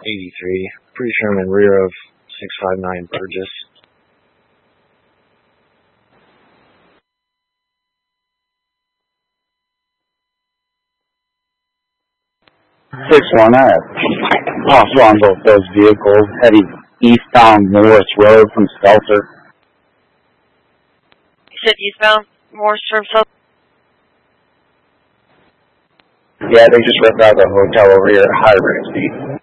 83. Pretty sure I'm in rear of 659 Burgess. Six one. I have possible on both those vehicles heading eastbound Morris Road from Stelter. You said eastbound Morris from Stelter? Yeah, they just ripped out the hotel over here at High Ramsey.